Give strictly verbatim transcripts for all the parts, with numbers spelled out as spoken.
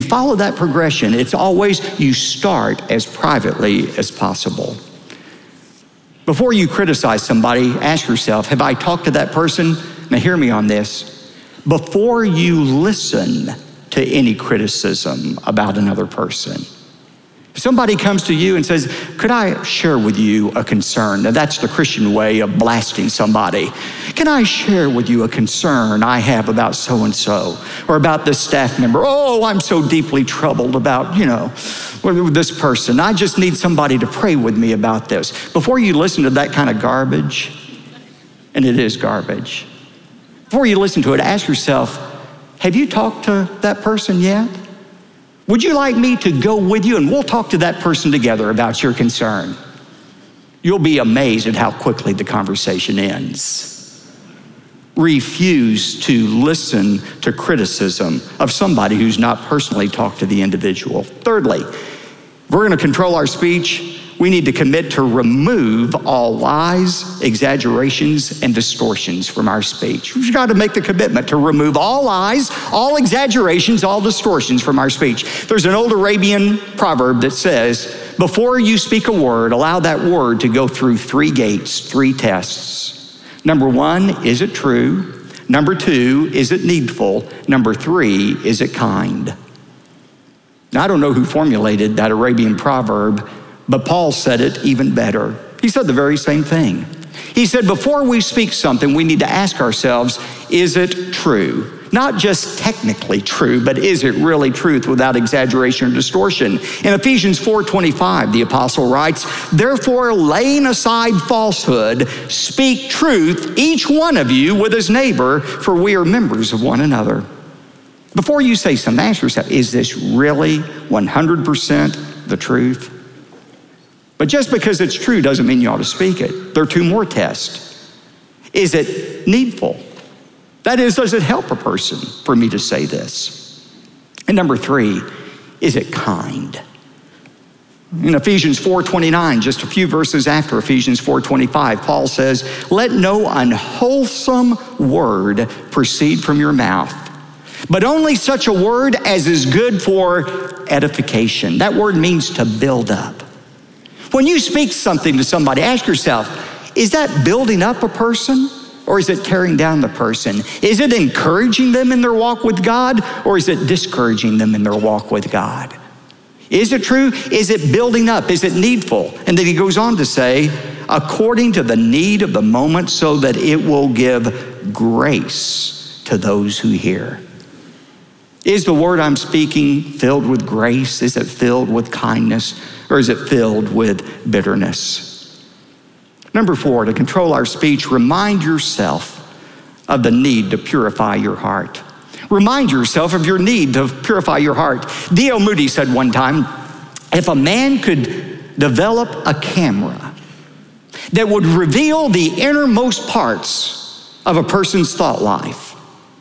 follow that progression, it's always you start as privately as possible. Before you criticize somebody, ask yourself, have I talked to that person? Now hear me on this. Before you listen to any criticism about another person, if somebody comes to you and says, could I share with you a concern? Now that's the Christian way of blasting somebody. Can I share with you a concern I have about so-and-so or about this staff member? Oh, I'm so deeply troubled about, you know, this person. I just need somebody to pray with me about this. Before you listen to that kind of garbage, and it is garbage, before you listen to it, ask yourself, have you talked to that person yet? Would you like me to go with you and we'll talk to that person together about your concern? You'll be amazed at how quickly the conversation ends. Refuse to listen to criticism of somebody who's not personally talked to the individual. Thirdly, if we're going to control our speech, we need to commit to remove all lies, exaggerations, and distortions from our speech. We've got to make the commitment to remove all lies, all exaggerations, all distortions from our speech. There's an old Arabian proverb that says, before you speak a word, allow that word to go through three gates, three tests. Number one, is it true? Number two, is it needful? Number three, is it kind? Now, I don't know who formulated that Arabian proverb, but Paul said it even better. He said the very same thing. He said, before we speak something, we need to ask ourselves, is it true? Not just technically true, but is it really truth without exaggeration or distortion? In Ephesians four twenty-five, the apostle writes, therefore, laying aside falsehood, speak truth, each one of you with his neighbor, for we are members of one another. Before you say something, ask yourself, is this really one hundred percent the truth? But just because it's true doesn't mean you ought to speak it. There are two more tests. Is it needful? That is, does it help a person for me to say this? And number three, is it kind? In Ephesians four twenty-nine, just a few verses after Ephesians four twenty-five, Paul says, let no unwholesome word proceed from your mouth, but only such a word as is good for edification. That word means to build up. When you speak something to somebody, ask yourself, is that building up a person or is it tearing down the person? Is it encouraging them in their walk with God or is it discouraging them in their walk with God? Is it true? Is it building up? Is it needful? And then he goes on to say, according to the need of the moment so that it will give grace to those who hear. Is the word I'm speaking filled with grace? Is it filled with kindness? Or is it filled with bitterness? Number four, to control our speech, remind yourself of the need to purify your heart. Remind yourself of your need to purify your heart. D L Moody said one time, if a man could develop a camera that would reveal the innermost parts of a person's thought life,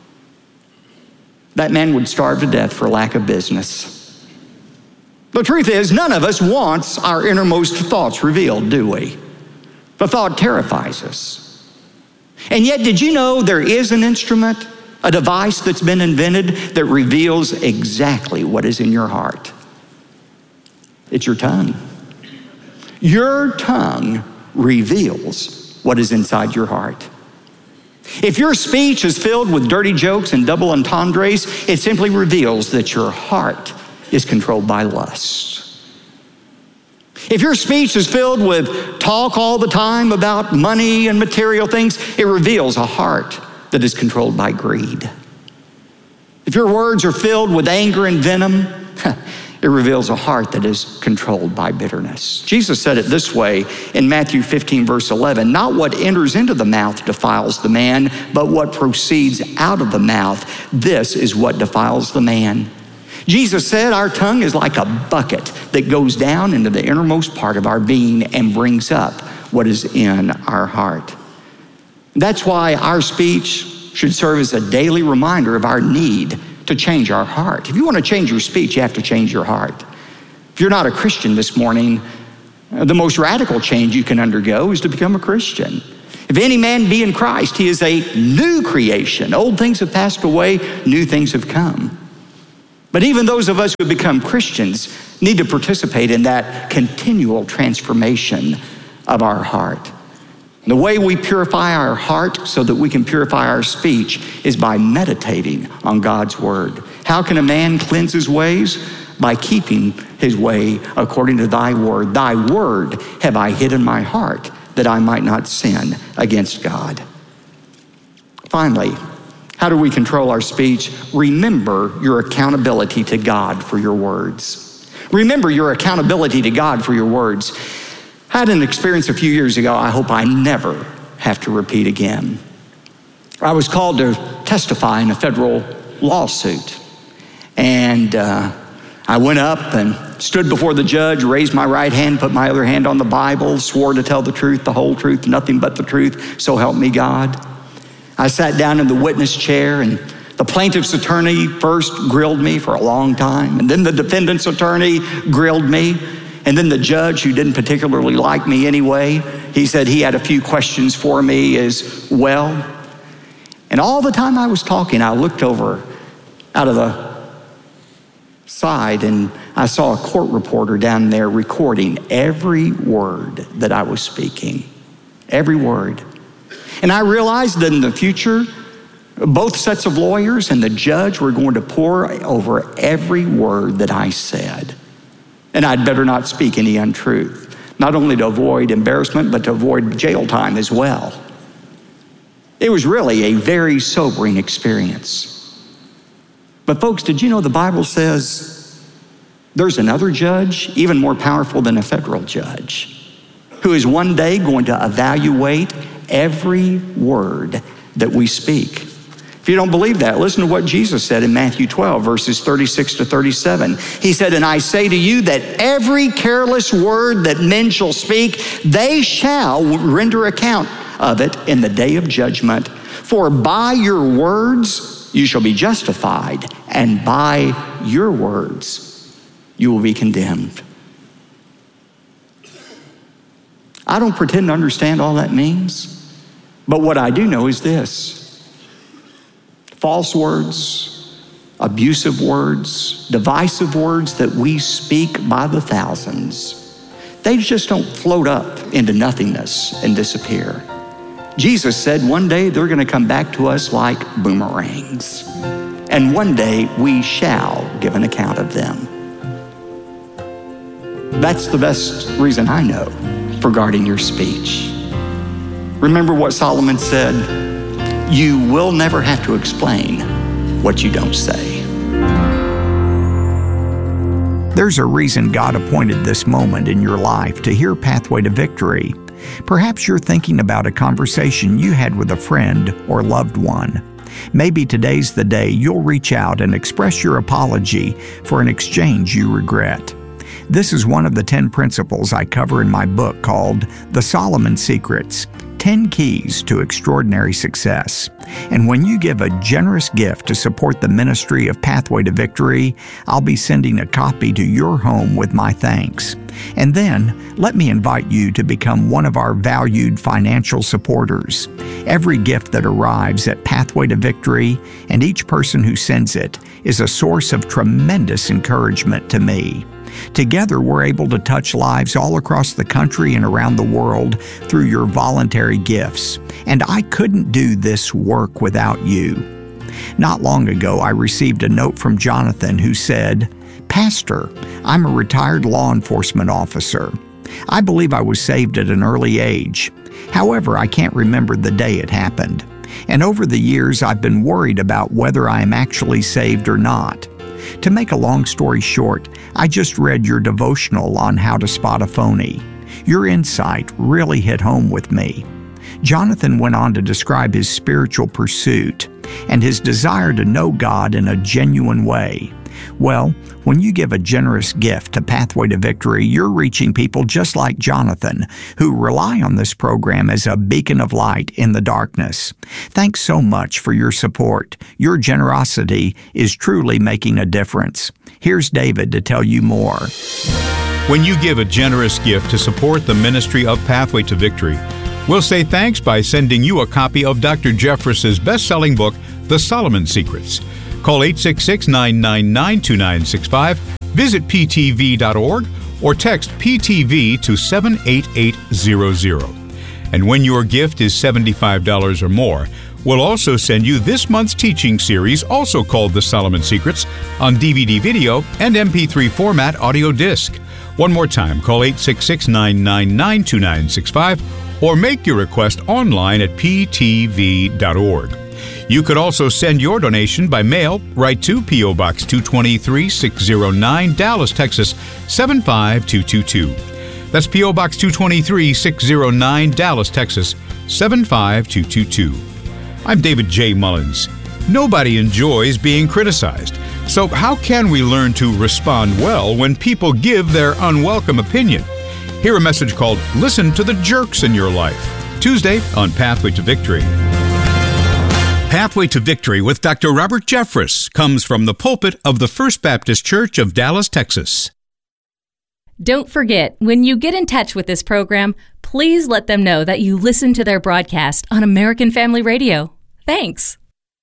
that man would starve to death for lack of business. The truth is, none of us wants our innermost thoughts revealed, do we? The thought terrifies us. And yet, did you know there is an instrument, a device that's been invented that reveals exactly what is in your heart? It's your tongue. Your tongue reveals what is inside your heart. If your speech is filled with dirty jokes and double entendres, it simply reveals that your heart is controlled by lust. If your speech is filled with talk all the time about money and material things, it reveals a heart that is controlled by greed. If your words are filled with anger and venom, it reveals a heart that is controlled by bitterness. Jesus said it this way in Matthew fifteen, verse eleven, not what enters into the mouth defiles the man, but what proceeds out of the mouth, this is what defiles the man. Jesus said our tongue is like a bucket that goes down into the innermost part of our being and brings up what is in our heart. That's why our speech should serve as a daily reminder of our need to change our heart. If you want to change your speech, you have to change your heart. If you're not a Christian this morning, the most radical change you can undergo is to become a Christian. If any man be in Christ, he is a new creation. Old things have passed away, new things have come. But even those of us who become Christians need to participate in that continual transformation of our heart. The way we purify our heart so that we can purify our speech is by meditating on God's word. How can a man cleanse his ways? By keeping his way according to thy word. Thy word have I hid in my heart, that I might not sin against God. Finally, how do we control our speech? Remember your accountability to God for your words. Remember your accountability to God for your words. I had an experience a few years ago I hope I never have to repeat again. I was called to testify in a federal lawsuit. And uh, I went up and stood before the judge, raised my right hand, put my other hand on the Bible, swore to tell the truth, the whole truth, nothing but the truth, so help me God. I sat down in the witness chair, and the plaintiff's attorney first grilled me for a long time, and then the defendant's attorney grilled me, and then the judge, who didn't particularly like me anyway, he said he had a few questions for me as well. And all the time I was talking, I looked over out of the side, and I saw a court reporter down there recording every word that I was speaking, every word. And I realized that in the future, both sets of lawyers and the judge were going to pore over every word that I said. And I'd better not speak any untruth, not only to avoid embarrassment, but to avoid jail time as well. It was really a very sobering experience. But folks, did you know the Bible says there's another judge, even more powerful than a federal judge, who is one day going to evaluate every word that we speak? If you don't believe that, listen to what Jesus said in Matthew twelve, verses thirty-six to thirty-seven. He said, and I say to you that every careless word that men shall speak, they shall render account of it in the day of judgment. For by your words you shall be justified, and by your words you will be condemned. I don't pretend to understand all that means, but what I do know is this. False words, abusive words, divisive words that we speak by the thousands, they just don't float up into nothingness and disappear. Jesus said one day they're going to come back to us like boomerangs, and one day we shall give an account of them. That's the best reason I know for guarding your speech. Remember what Solomon said, you will never have to explain what you don't say. There's a reason God appointed this moment in your life to hear Pathway to Victory. Perhaps you're thinking about a conversation you had with a friend or loved one. Maybe today's the day you'll reach out and express your apology for an exchange you regret. This is one of the ten principles I cover in my book called The Solomon Secrets, ten Keys to Extraordinary Success. And when you give a generous gift to support the ministry of Pathway to Victory, I'll be sending a copy to your home with my thanks. And then, let me invite you to become one of our valued financial supporters. Every gift that arrives at Pathway to Victory, and each person who sends it, is a source of tremendous encouragement to me. Together, we're able to touch lives all across the country and around the world through your voluntary gifts. And I couldn't do this work without you. Not long ago, I received a note from Jonathan who said, Pastor, I'm a retired law enforcement officer. I believe I was saved at an early age. However, I can't remember the day it happened. And over the years, I've been worried about whether I am actually saved or not. To make a long story short, I just read your devotional on how to spot a phony. Your insight really hit home with me. Jonathan went on to describe his spiritual pursuit and his desire to know God in a genuine way. Well, when you give a generous gift to Pathway to Victory, you're reaching people just like Jonathan, who rely on this program as a beacon of light in the darkness. Thanks so much for your support. Your generosity is truly making a difference. Here's David to tell you more. When you give a generous gift to support the ministry of Pathway to Victory, we'll say thanks by sending you a copy of Doctor Jeffress's best-selling book, The Solomon Secrets. Call eight six six, nine nine nine, two nine six five, visit p t v dot org, or text P T V to seven eight eight zero zero. And when your gift is seventy-five dollars or more, we'll also send you this month's teaching series, also called The Solomon Secrets, on D V D video and M P three format audio disc. One more time, call eight six six, nine nine nine, two nine six five or make your request online at p t v dot org. You could also send your donation by mail. Write to P O. Box two twenty-three, six oh nine, Dallas, Texas, seven five two two two. That's P O. Box two twenty-three, six oh nine, Dallas, Texas, seven five two two two. I'm David J. Mullins. Nobody enjoys being criticized. So how can we learn to respond well when people give their unwelcome opinion? Hear a message called Listen to the Jerks in Your Life, Tuesday on Pathway to Victory. Pathway to Victory with Doctor Robert Jeffress comes from the pulpit of the First Baptist Church of Dallas, Texas. Don't forget, when you get in touch with this program, please let them know that you listen to their broadcast on American Family Radio. Thanks.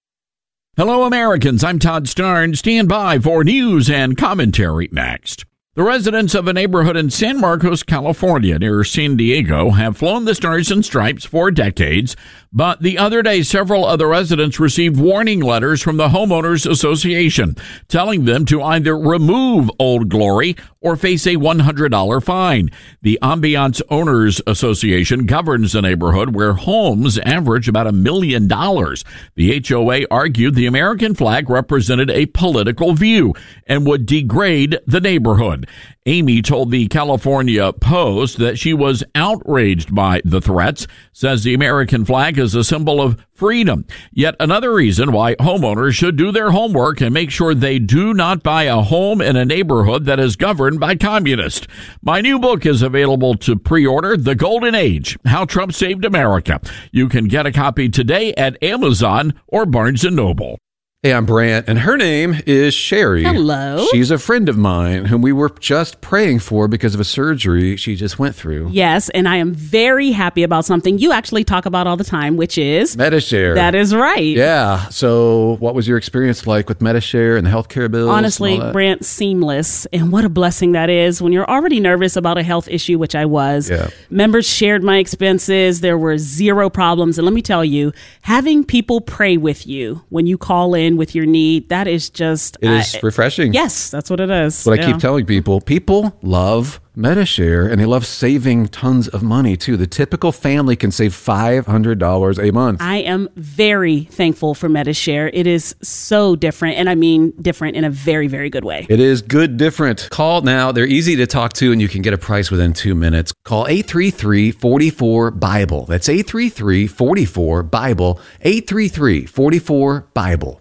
Hello, Americans. I'm Todd Starn. Stand by for news and commentary next. The residents of a neighborhood in San Marcos, California, near San Diego, have flown the Stars and Stripes for decades, but the other day, several other residents received warning letters from the Homeowners Association telling them to either remove Old Glory or face a one hundred dollars fine. The Ambiance Owners Association governs the neighborhood where homes average about a million dollars. The H O A argued the American flag represented a political view and would degrade the neighborhood. Amy told the California Post that she was outraged by the threats, says the American flag is a symbol of freedom. Yet another reason why homeowners should do their homework and make sure they do not buy a home in a neighborhood that is governed by communists. My new book is available to pre-order, The Golden Age, How Trump Saved America. You can get a copy today at Amazon or Barnes and Noble. Hey, I'm Brant, and her name is Sherry. Hello. She's a friend of mine whom we were just praying for because of a surgery she just went through. Yes, and I am very happy about something you actually talk about all the time, which is Medi-Share. That is right. Yeah. So what was your experience like with Medi-Share and the healthcare bills? Honestly, Brant, seamless. And what a blessing that is when you're already nervous about a health issue, which I was. Yeah. Members shared my expenses. There were zero problems. And let me tell you, having people pray with you when you call in with your need, that is just it is I, refreshing. Yes, that's what it is. What yeah. I keep telling people, people love Medi-Share, and they love saving tons of money too. The typical family can save five hundred dollars a month. I am very thankful for Medi-Share. It is so different, and I mean different in a very, very good way. It is good different. Call now. They're easy to talk to, and you can get a price within two minutes. Call eight three three, four four, BIBLE. That's eight three three, four four, BIBLE, eight three three, four four, BIBLE.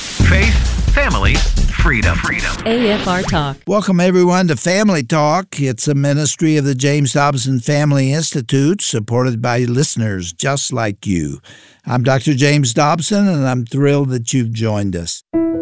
Faith, family, freedom. Freedom. A F R Talk. Welcome, everyone, to Family Talk. It's a ministry of the James Dobson Family Institute, supported by listeners just like you. I'm Doctor James Dobson, and I'm thrilled that you've joined us.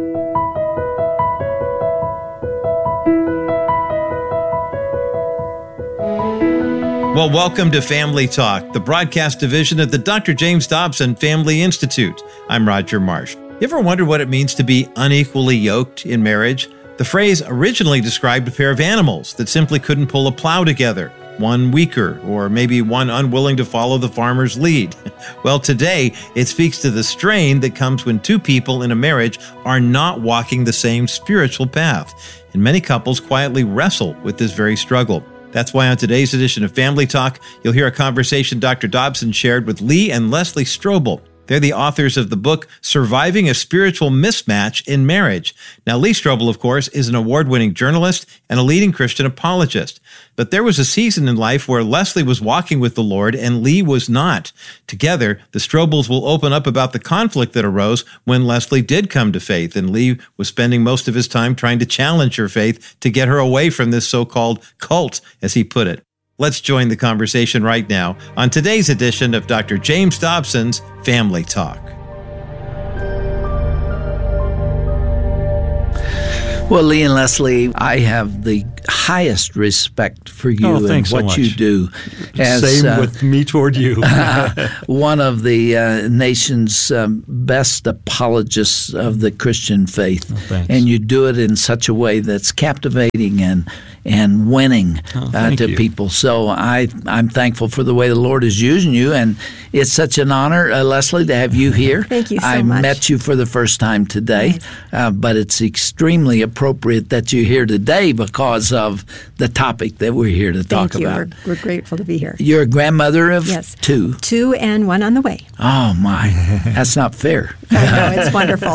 Well, welcome to Family Talk, the broadcast division of the Doctor James Dobson Family Institute. I'm Roger Marsh. You ever wonder what it means to be unequally yoked in marriage? The phrase originally described a pair of animals that simply couldn't pull a plow together, one weaker or maybe one unwilling to follow the farmer's lead. Well, today it speaks to the strain that comes when two people in a marriage are not walking the same spiritual path. And many couples quietly wrestle with this very struggle. That's why on today's edition of Family Talk, you'll hear a conversation Doctor Dobson shared with Lee and Leslie Strobel. They're the authors of the book, Surviving a Spiritual Mismatch in Marriage. Now, Lee Strobel, of course, is an award-winning journalist and a leading Christian apologist. But there was a season in life where Leslie was walking with the Lord and Lee was not. Together, the Strobels will open up about the conflict that arose when Leslie did come to faith, and Lee was spending most of his time trying to challenge her faith to get her away from this so-called cult, as he put it. Let's join the conversation right now on today's edition of Doctor James Dobson's Family Talk. Well, Lee and Leslie, I have the highest respect for you oh, and so what much. you do. As, Same uh, with me toward you. one of the uh, nation's um, best apologists of the Christian faith. Oh, and you do it in such a way that's captivating and and winning oh, uh, to you. people. So I, I'm thankful for the way the Lord is using you, and it's such an honor, uh, Leslie, to have you here. Thank you so I much. I met you for the first time today, Nice. uh, but it's extremely appropriate that you're here today because of the topic that we're here to talk Thank you. about. We're, we're grateful to be here. You're a grandmother of Yes. two. Two and one on the way. Oh, my. That's not fair. I know, it's wonderful.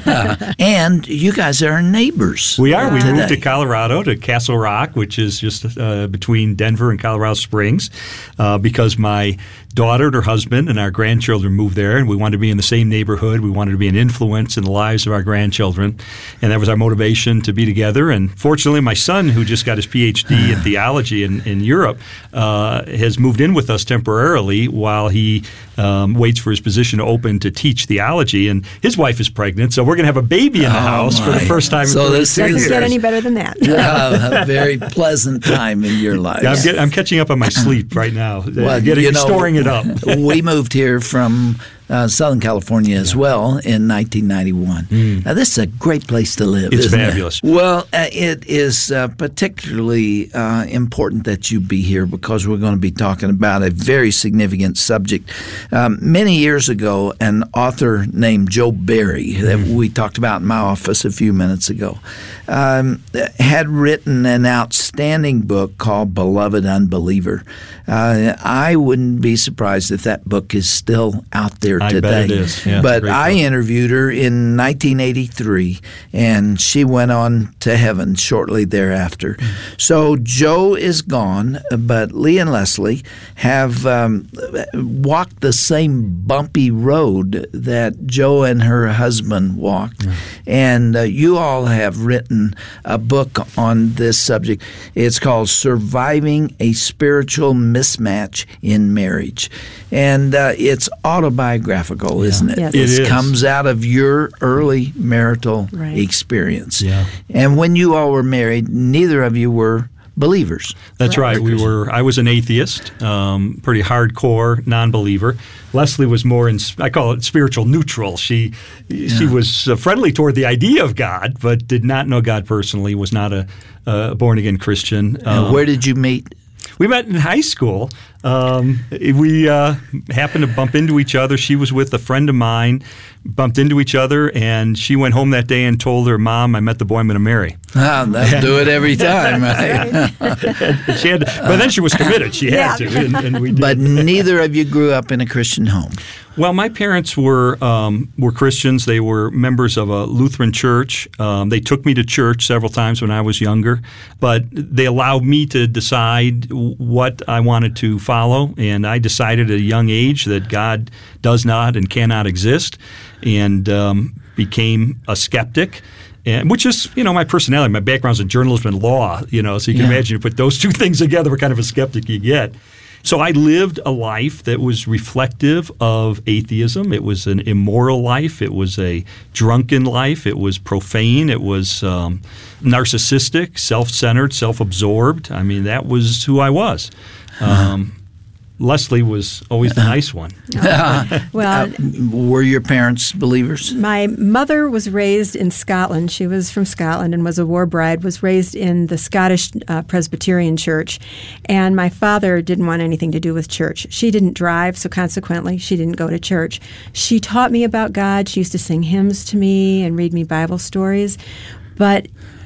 And you guys are neighbors. We are. We today. moved to Colorado, to Castle Rock, which is just uh, between Denver and Colorado Springs, uh, because my daughter and her husband and our grandchildren moved there, and we wanted to be in the same neighborhood. We wanted to be an influence in the lives of our grandchildren, and that was our motivation to be together. And fortunately, my son, who just got his P H D in theology in, in Europe, uh, has moved in with us temporarily while he um, waits for his position to open to teach theology. And his wife is pregnant, so we're going to have a baby in the Oh, house my. for the first time So in this Doesn't is- get any better than that. Uh, a very pleasant time in your life. Yeah, I'm, get, I'm catching up on my sleep right now. Well, getting, you know, storing it up. We moved here from uh, Southern California as well in nineteen ninety-one. Mm. Now, this is a great place to live, It's isn't fabulous. it? Well, uh, it is uh, particularly uh, important that you be here because we're going to be talking about a very significant subject. Um, many years ago, an author named Joe Barry, that Mm. we talked about in my office a few minutes ago, um, had written an outstanding book called Beloved Unbeliever. Uh, I wouldn't be surprised if that book is still out there I today. bet it is. Yeah, it's a but great I book. interviewed her in nineteen eighty-three, and she went on to heaven shortly thereafter. So Joe is gone, but Lee and Leslie have um, walked the same bumpy road that Joe and her husband walked. And uh, you all have written a book on this subject. It's called Surviving a Spiritual Mismatch in Marriage. And uh, it's autobiographical, isn't it? Yes. It It is. comes out of your early marital Right. experience. Yeah. And when you all were married, neither of you were believers. That's right. We were. I was an atheist, um, pretty hardcore non-believer. Leslie was more in. I call it spiritual neutral. She she was uh, friendly toward the idea of God, but did not know God personally. Was not a, a born again Christian. And Um, where did you meet? We met in high school. Um, we uh, happened to bump into each other. She was with a friend of mine, bumped into each other, and she went home that day and told her mom, I met the boy I'm going to marry. Ah, that'll do it every time, right? She had, but then she was committed. She had Yeah. to, and, and we did. But neither of you grew up in a Christian home. Well, my parents were um, were Christians. They were members of a Lutheran church. Um, they took me to church several times when I was younger, but they allowed me to decide what I wanted to follow, and I decided at a young age that God does not and cannot exist, and um, became a skeptic. And, which is, you know, my personality. My background's in journalism and law, you know, so you can Yeah. imagine you put those two things together, what kind of a skeptic you get. So I lived a life that was reflective of atheism. It was an immoral life. It was a drunken life. It was profane. It was um, narcissistic, self-centered, self-absorbed. I mean, that was who I was. Um, Leslie was always the nice one. Well, Were your parents believers? my mother was raised in Scotland. She was from Scotland and was a war bride, was raised in the Scottish uh, Presbyterian Church. And my father didn't want anything to do with church. She didn't drive, so consequently, she didn't go to church. She taught me about God. She used to sing hymns to me and read me Bible stories. But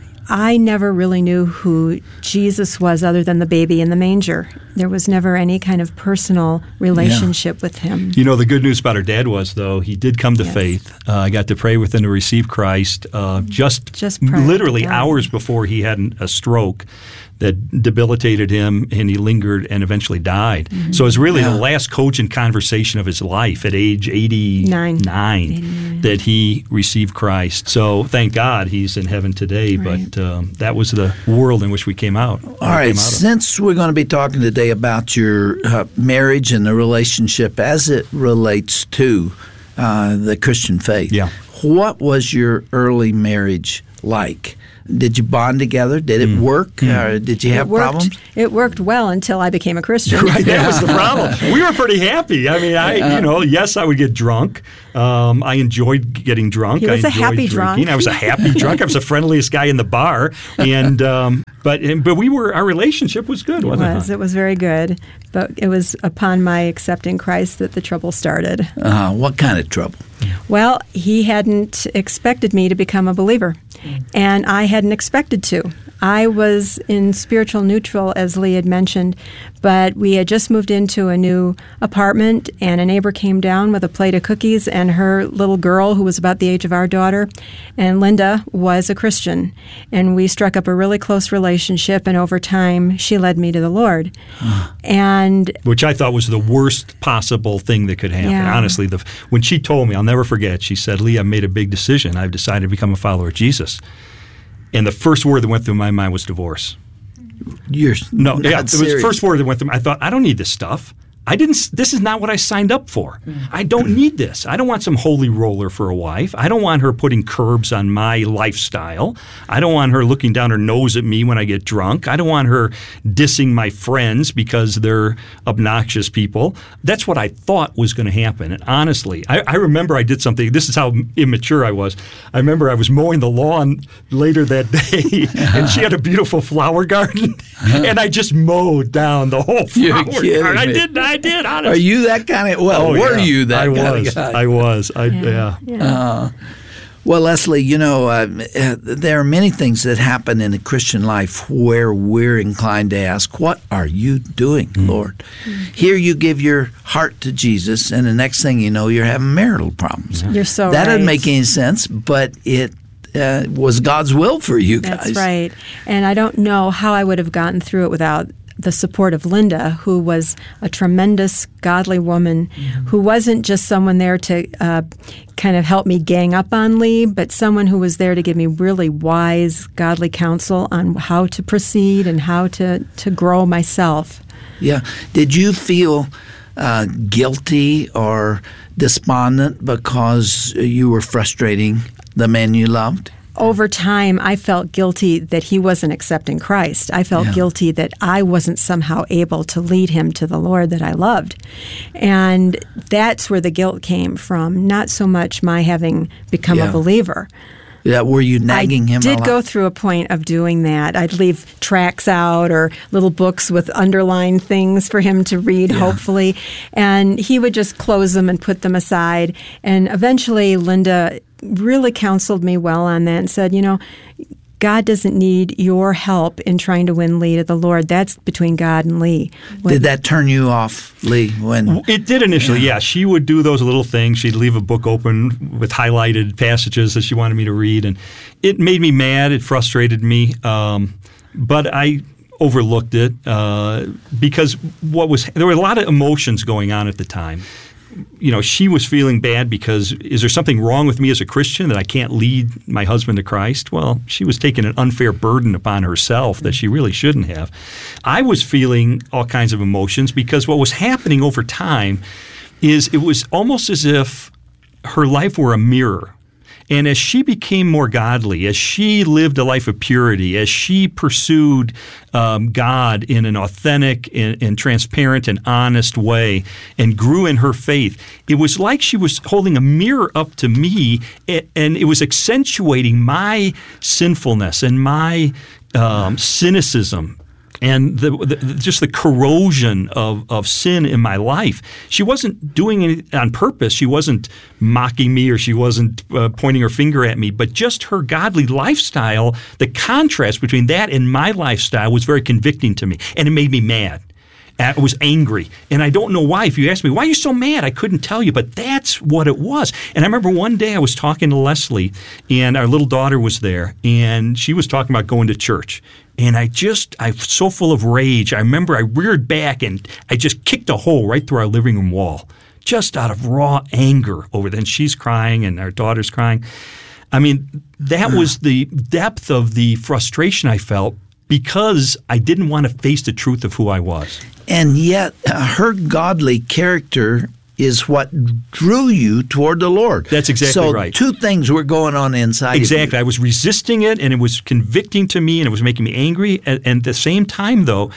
I never really knew who Jesus was other than the baby in the manger. There was never any kind of personal relationship with him. You know, the good news about her dad was, though, he did come to Yes. faith. Uh, I got to pray with him to receive Christ uh, just, Just prior to literally dying. hours before he had an, a stroke that debilitated him, and he lingered and eventually died. Mm-hmm. So it was really the last cogent conversation of his life at age eighty-nine Nine. that he received Christ. So thank God he's in heaven today, Right. but um, that was the world in which we came out. All right, since we're going to be talking today about your uh, marriage and the relationship as it relates to uh, the Christian faith, Yeah. what was your early marriage like? Did you bond together? Did it work? Mm. Or did you have it worked, problems? It worked well until I became a Christian. Right, that was the problem. We were pretty happy. I mean, I, you know, yes, I would get drunk. Um, I enjoyed getting drunk. He was I a happy drinking. drunk. I was a happy drunk. I was the friendliest guy in the bar, and um, but but we were our relationship was good, wasn't it? It was. It was very good. But it was upon my accepting Christ that the trouble started. Uh, what kind of trouble? Well, he hadn't expected me to become a believer, and I hadn't expected to. I was in spiritual neutral, as Lee had mentioned, but we had just moved into a new apartment, and a neighbor came down with a plate of cookies, and her little girl, who was about the age of our daughter, and Linda was a Christian. And we struck up a really close relationship, and over time, she led me to the Lord. and Which I thought was the worst possible thing that could happen. Yeah. Honestly, the, when she told me, I'll never forget, she said, Lee, I've made a big decision. I've decided to become a follower of Jesus. And the first word that went through my mind was divorce. You're no, not yeah, it was serious. the first word that went through. I thought, I don't need this stuff. I didn't. This is not what I signed up for. I don't need this. I don't want some holy roller for a wife. I don't want her putting curbs on my lifestyle. I don't want her looking down her nose at me when I get drunk. I don't want her dissing my friends because they're obnoxious people. That's what I thought was going to happen. And honestly, I, I remember I did something. This is how immature I was. I remember I was mowing the lawn later that day, and she had a beautiful flower garden, and I just mowed down the whole flower garden. I did. I did. Honestly. Are you that kind of? Well, oh, were yeah. you that I kind was. of guy? I was. I yeah. yeah. yeah. Uh, well, Leslie, you know, uh, there are many things that happen in a Christian life where we're inclined to ask, what are you doing, mm. Lord? Mm. Here you give your heart to Jesus, and the next thing you know, you're having marital problems. You're so That right. doesn't make any sense, but it uh, was God's will for you guys. That's right. And I don't know how I would have gotten through it without the support of Linda, who was a tremendous, godly woman, mm-hmm. who wasn't just someone there to uh, kind of help me gang up on Lee, but someone who was there to give me really wise, godly counsel on how to proceed and how to, to grow myself. Yeah. Did you feel uh, guilty or despondent because you were frustrating the man you loved? Over time, I felt guilty that he wasn't accepting Christ. I felt yeah. guilty that I wasn't somehow able to lead him to the Lord that I loved. And that's where the guilt came from, not so much my having become yeah. a believer. Yeah, were you nagging I him a did lot? go through a point of doing that. I'd leave tracts out or little books with underlined things for him to read, yeah. hopefully. And he would just close them and put them aside. And eventually, Linda really counseled me well on that and said, you know, God doesn't need your help in trying to win Lee to the Lord. That's between God and Lee. When, did that turn you off, Lee? When it did initially, yeah. yeah. She would do those little things. She'd leave a book open with highlighted passages that she wanted me to read, and it made me mad. It frustrated me, um, but I overlooked it uh, because what was there were a lot of emotions going on at the time. You know, she was feeling bad because is there something wrong with me as a Christian that I can't lead my husband to Christ? Well, she was taking an unfair burden upon herself that she really shouldn't have. I was feeling all kinds of emotions because what was happening over time is it was almost as if her life were a mirror. And as she became more godly, as she lived a life of purity, as she pursued um, God in an authentic and, and transparent and honest way and grew in her faith, it was like she was holding a mirror up to me, and, and it was accentuating my sinfulness and my um, cynicism. And the, the, just the corrosion of, of sin in my life. She wasn't doing it on purpose. She wasn't mocking me or she wasn't uh, pointing her finger at me. But just her godly lifestyle, the contrast between that and my lifestyle was very convicting to me. And it made me mad. I was angry. And I don't know why. If you ask me, why are you so mad? I couldn't tell you. But that's what it was. And I remember one day I was talking to Leslie, and our little daughter was there, and she was talking about going to church. And I just, I was so full of rage. I remember I reared back and I just kicked a hole right through our living room wall, just out of raw anger over that. And she's crying and our daughter's crying. I mean, that was the depth of the frustration I felt because I didn't want to face the truth of who I was. And yet uh, her godly character is what drew you toward the Lord. That's exactly so right. So two things were going on inside Exactly. of you. I was resisting it, and it was convicting to me, and it was making me angry. And, and at the same time, though,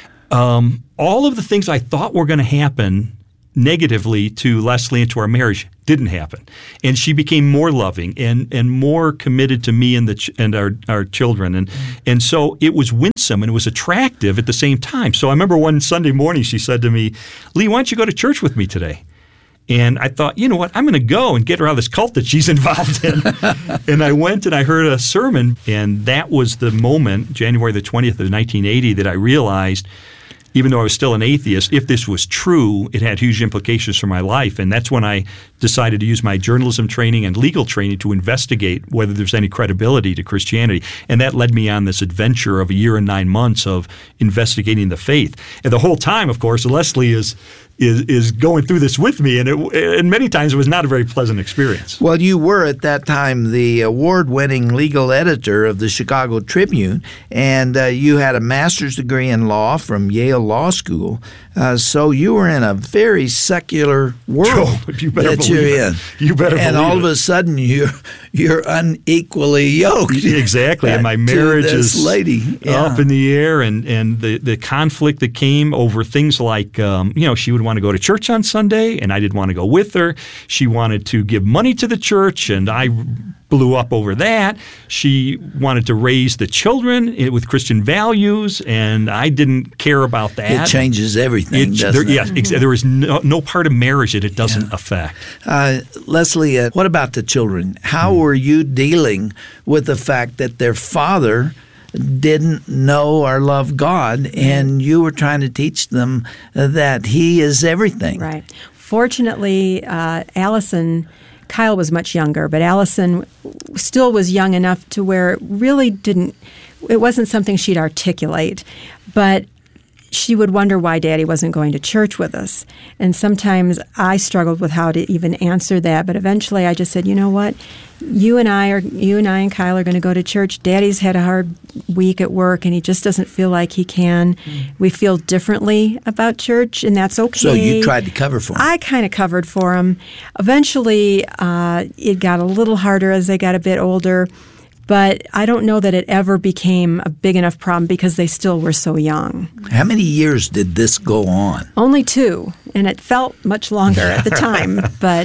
um, all of the things I thought were going to happen negatively to Leslie and to our marriage didn't happen. And she became more loving and, and more committed to me and the ch- and our, our children. And and so it was winsome and it was attractive at the same time. So I remember one Sunday morning she said to me, Lee, why don't you go to church with me today? And I thought, you know what, I'm going to go and get her out of this cult that she's involved in. And I went and I heard a sermon, and that was the moment, January the twentieth of nineteen eighty, that I realized, even though I was still an atheist, if this was true, it had huge implications for my life. And that's when I decided to use my journalism training and legal training to investigate whether there's any credibility to Christianity. And that led me on this adventure of a year and nine months of investigating the faith. And the whole time, of course, Leslie is is is going through this with me, and it, and many times it was not a very pleasant experience. Well, you were at that time the award-winning legal editor of the Chicago Tribune, and uh, you had a master's degree in law from Yale Law School. Uh, so you were in a very secular world oh, you better that you're it. in. You better and believe all it. of a sudden you're you're unequally yoked. Exactly, and my marriage to this is lady. Yeah. up in the air, and, and the, the conflict that came over things like, um, you know, she would want to go to church on Sunday, and I didn't want to go with her. She wanted to give money to the church, and I blew up over that. She wanted to raise the children with Christian values, and I didn't care about that. It changes everything, It, doesn't there, it? Yes, ex- there is no, no part of marriage that it doesn't yeah. affect. Uh, Leslie, uh, what about the children? How were you dealing with the fact that their father didn't know or love God, and you were trying to teach them that He is everything? Right. Fortunately, uh, Allison, Kyle was much younger, but Allison still was young enough to where it really didn't, it wasn't something she'd articulate, but she would wonder why Daddy wasn't going to church with us. And sometimes I struggled with how to even answer that, but eventually I just said, you know what? You and I are you and I and Kyle are going to go to church. Daddy's had a hard week at work, and he just doesn't feel like he can. Mm. We feel differently about church, and that's okay. So you tried to cover for him. I kind of covered for him. Eventually, uh, it got a little harder as they got a bit older, but I don't know that it ever became a big enough problem because they still were so young. How many years did this go on? Only two, and it felt much longer at the time, but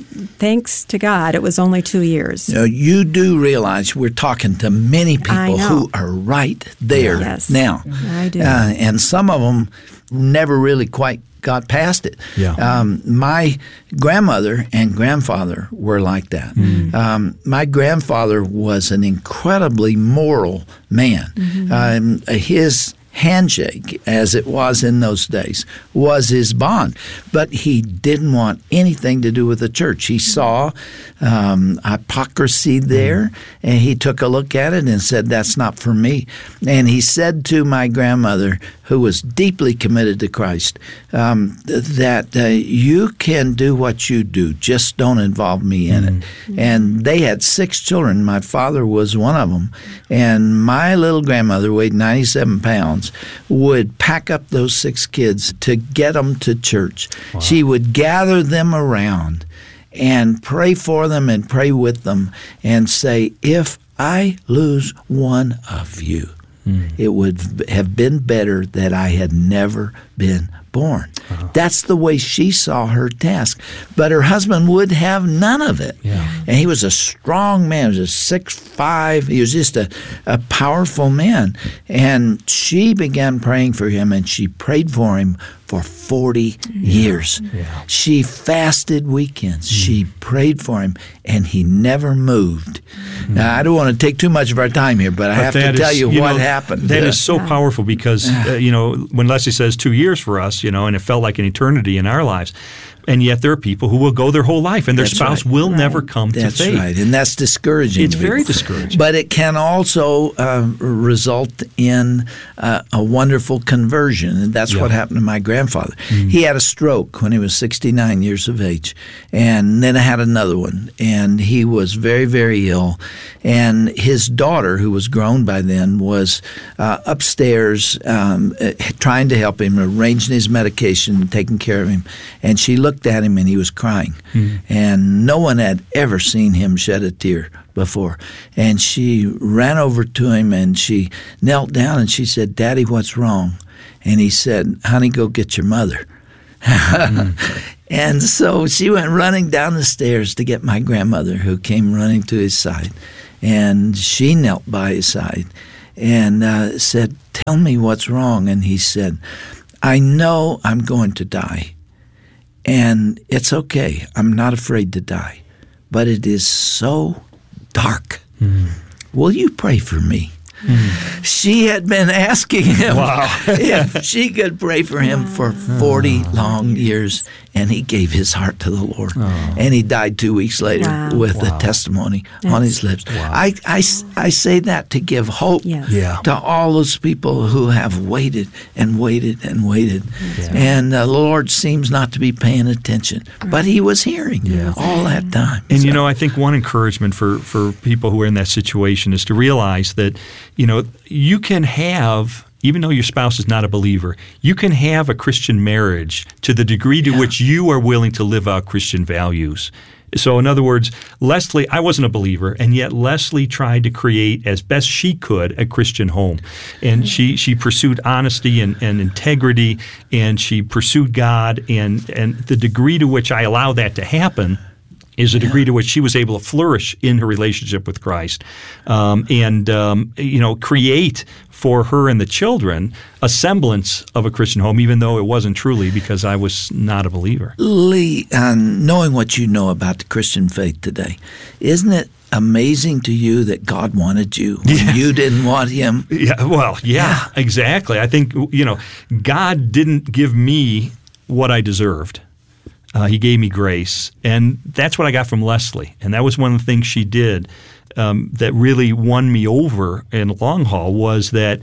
thanks to God, it was only two years. Now, you do realize we're talking to many people who are right there yes, now. I do. Uh, and some of them never really quite got past it. Yeah. Um, my grandmother and grandfather were like that. Mm. Um, my grandfather was an incredibly moral man. Mm-hmm. Um, his handshake, as it was in those days, was his bond. But he didn't want anything to do with the church. He saw um, hypocrisy there, and he took a look at it and said, that's not for me. And he said to my grandmother, who was deeply committed to Christ, um, that uh, you can do what you do, just don't involve me in it. Mm-hmm. And they had six children. My father was one of them. And my little grandmother weighed ninety-seven pounds, would pack up those six kids to get them to church. Wow. She would gather them around and pray for them and pray with them and say, if I lose one of you, mm. it would have been better that I had never been born. Uh-huh. That's the way she saw her task. But her husband would have none of it. Yeah. And he was a strong man. He was a six foot five. He was just a, a powerful man. And she began praying for him, and she prayed for him for forty yeah. years. Yeah. She fasted weekends. Mm. She prayed for him, and he never moved. Mm. Now, I don't want to take too much of our time here, but I but have to tell is, you, you what know, happened. That yeah. is so yeah. powerful because, uh, you know, when Leslie says two years for us, you know, and it felt like an eternity in our lives. And yet there are people who will go their whole life, and their that's spouse right. will right. never come that's to faith. That's right, and that's discouraging. It's very discouraging. But it can also uh, result in uh, a wonderful conversion, and that's yeah. what happened to my grandfather. Mm-hmm. He had a stroke when he was sixty-nine years of age, and then I had another one, and he was very, very ill. And his daughter, who was grown by then, was uh, upstairs um, trying to help him, arranging his medication, taking care of him. And she looked at him, and he was crying. Mm. And no one had ever seen him shed a tear before. And she ran over to him, and she knelt down, and she said, "Daddy, what's wrong?" And he said, "Honey, go get your mother." mm. And so she went running down the stairs to get my grandmother, who came running to his side. And she knelt by his side and uh, said, "Tell me what's wrong." And he said, "I know I'm going to die, and it's okay. I'm not afraid to die, but it is so dark. Mm. Will you pray for me?" Mm. She had been asking him wow. if she could pray for him for forty oh. long years, and he gave his heart to the Lord. Oh. And he died two weeks later wow. with wow. a testimony That's, on his lips. Wow. I, I, I say that to give hope yes. yeah. to all those people who have waited and waited and waited. Yeah. And uh, the Lord seems not to be paying attention, right. but he was hearing yeah. all that time. And, so. you know, I think one encouragement for, for people who are in that situation is to realize that, you know, you can have, even though your spouse is not a believer, you can have a Christian marriage to the degree to yeah. which you are willing to live out Christian values. So in other words, Leslie, I wasn't a believer, and yet Leslie tried to create as best she could a Christian home. And she, she pursued honesty and, and integrity, and she pursued God, and, and the degree to which I allowed that to happen is a degree yeah. to which she was able to flourish in her relationship with Christ, um, and um, you know, create for her and the children a semblance of a Christian home, even though it wasn't truly, because I was not a believer. Lee, uh, knowing what you know about the Christian faith today, isn't it amazing to you that God wanted you when yeah. you didn't want Him? Yeah, well, yeah, yeah, exactly. I think, you know, God didn't give me what I deserved. Uh, he gave me grace, and that's what I got from Leslie. And that was one of the things she did um, that really won me over in the long haul, was that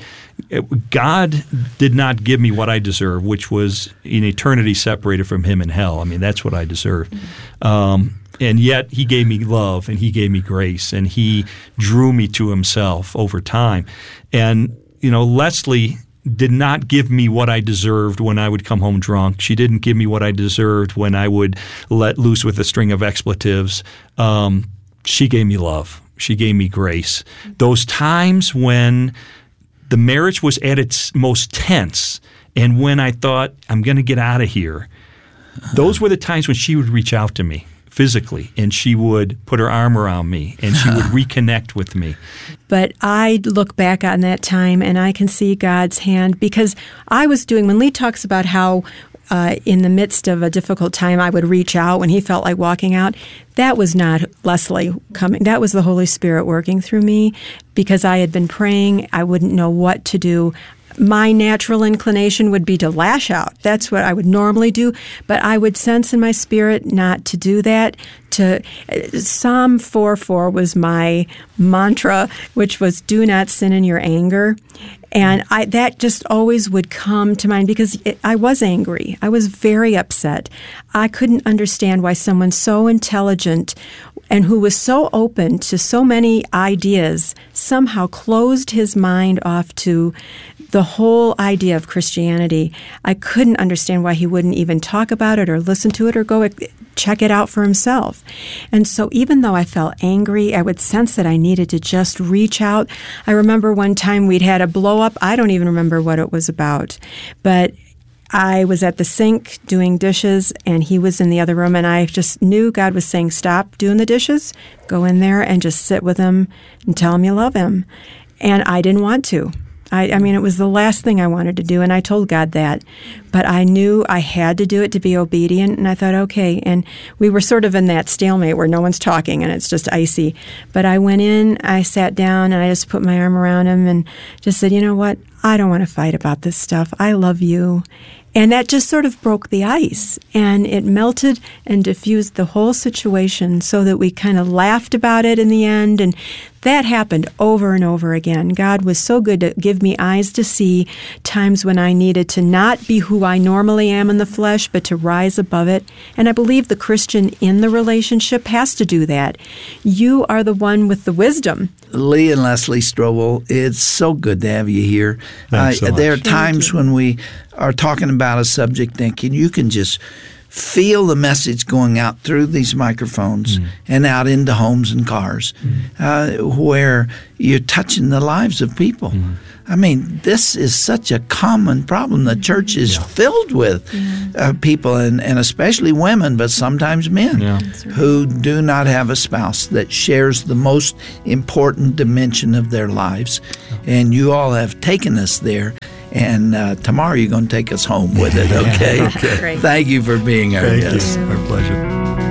God did not give me what I deserved, which was an eternity separated from Him in hell. I mean, that's what I deserved. Um, and yet He gave me love, and He gave me grace, and He drew me to Himself over time. And, you know, Leslie did not give me what I deserved when I would come home drunk. She didn't give me what I deserved when I would let loose with a string of expletives. Um, she gave me love. She gave me grace. Those times when the marriage was at its most tense and when I thought, I'm going to get out of here, those were the times when she would reach out to me physically, and she would put her arm around me, and she would reconnect with me. But I look back on that time, and I can see God's hand, because I was doing, when Lee talks about how uh, in the midst of a difficult time I would reach out when he felt like walking out, that was not Leslie coming. That was the Holy Spirit working through me, because I had been praying. I wouldn't know what to do. My natural inclination would be to lash out. That's what I would normally do. But I would sense in my spirit not to do that. To Psalm four four was my mantra, which was, do not sin in your anger. And I, that just always would come to mind, because it, I was angry. I was very upset. I couldn't understand why someone so intelligent and who was so open to so many ideas somehow closed his mind off to the whole idea of Christianity. I couldn't understand why he wouldn't even talk about it or listen to it or go check it out for himself. And so even though I felt angry, I would sense that I needed to just reach out. I remember one time we'd had a blow up. I don't even remember what it was about, but I was at the sink doing dishes, and he was in the other room, and I just knew God was saying, stop doing the dishes, go in there and just sit with him and tell him you love him. And I didn't want to. I, I mean, it was the last thing I wanted to do, and I told God that. But I knew I had to do it to be obedient, and I thought, okay. And we were sort of in that stalemate where no one's talking, and it's just icy. But I went in, I sat down, and I just put my arm around him and just said, you know what? I don't want to fight about this stuff. I love you. And that just sort of broke the ice, and it melted and diffused the whole situation so that we kind of laughed about it in the end. And That happened over and over again. God was so good to give me eyes to see times when I needed to not be who I normally am in the flesh, but to rise above it. And I believe the Christian in the relationship has to do that. You are the one with the wisdom. Lee and Leslie Strobel, it's so good to have you here. Thanks so uh, much. There are times when we are talking about a subject thinking you can just feel the message going out through these microphones mm. and out into homes and cars mm. uh, where you're touching the lives of people. Mm. I mean, this is such a common problem. The church is yeah. filled with yeah. uh, people, and, and especially women, but sometimes men, yeah. who do not have a spouse that shares the most important dimension of their lives. Yeah. And you all have taken us there. And uh, tomorrow you're going to take us home with it, okay? okay. Thank you for being our Thank guest. You. Our pleasure.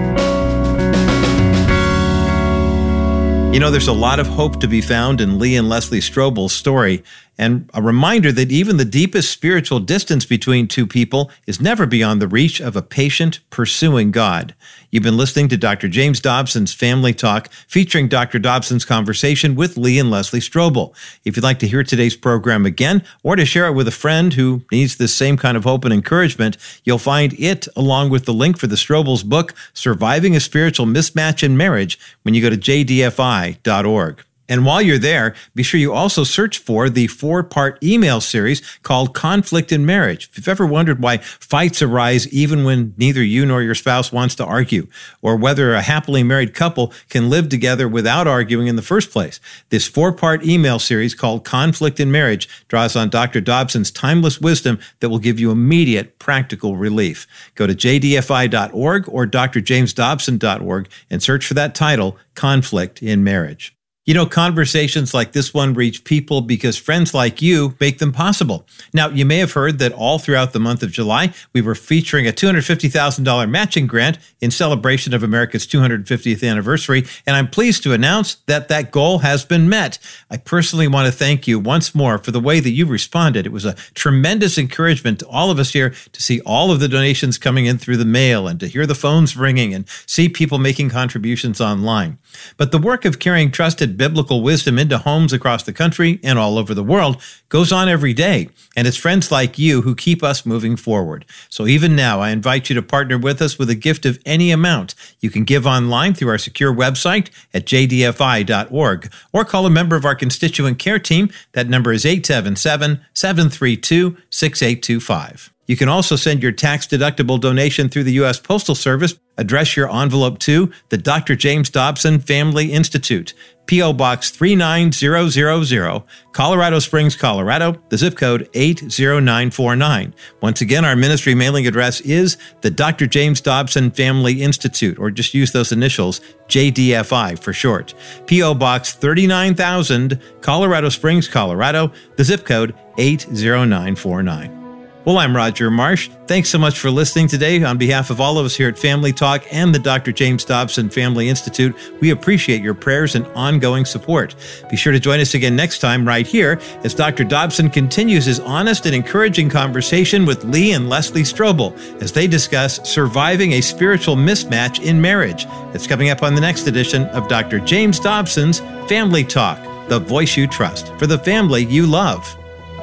You know, there's a lot of hope to be found in Lee and Leslie Strobel's story, and a reminder that even the deepest spiritual distance between two people is never beyond the reach of a patient pursuing God. You've been listening to Doctor James Dobson's Family Talk, featuring Doctor Dobson's conversation with Lee and Leslie Strobel. If you'd like to hear today's program again, or to share it with a friend who needs this same kind of hope and encouragement, you'll find it along with the link for the Strobel's book, Surviving a Spiritual Mismatch in Marriage, when you go to j d f i dot org. And while you're there, be sure you also search for the four-part email series called Conflict in Marriage. If you've ever wondered why fights arise even when neither you nor your spouse wants to argue, or whether a happily married couple can live together without arguing in the first place, this four-part email series called Conflict in Marriage draws on Doctor Dobson's timeless wisdom that will give you immediate practical relief. Go to j d f i dot org or d r james dobson dot org and search for that title, Conflict in Marriage. You know, conversations like this one reach people because friends like you make them possible. Now, you may have heard that all throughout the month of July, we were featuring a two hundred fifty thousand dollars matching grant in celebration of America's two hundred fiftieth anniversary, and I'm pleased to announce that that goal has been met. I personally want to thank you once more for the way that you responded. It was a tremendous encouragement to all of us here to see all of the donations coming in through the mail and to hear the phones ringing and see people making contributions online. But the work of carrying trusted biblical wisdom into homes across the country and all over the world goes on every day, and it's friends like you who keep us moving forward. So even now, I invite you to partner with us with a gift of any amount. You can give online through our secure website at j d f i dot org, or call a member of our constituent care team. That number is eight seven seven, seven three two, six eight two five. You can also send your tax-deductible donation through the U S Postal Service. Address your envelope to the Doctor James Dobson Family Institute, P O. Box three nine zero zero zero, Colorado Springs, Colorado, the zip code eight zero nine four nine. Once again, our ministry mailing address is the Doctor James Dobson Family Institute, or just use those initials, J D F I for short. P O. Box thirty-nine thousand, Colorado Springs, Colorado, the zip code eight zero nine four nine. Well, I'm Roger Marsh. Thanks so much for listening today. On behalf of all of us here at Family Talk and the Doctor James Dobson Family Institute, we appreciate your prayers and ongoing support. Be sure to join us again next time right here as Doctor Dobson continues his honest and encouraging conversation with Lee and Leslie Strobel as they discuss surviving a spiritual mismatch in marriage. It's coming up on the next edition of Doctor James Dobson's Family Talk, the voice you trust for the family you love.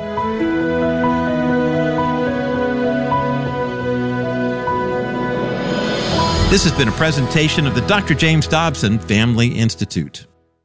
This has been a presentation of the Doctor James Dobson Family Institute.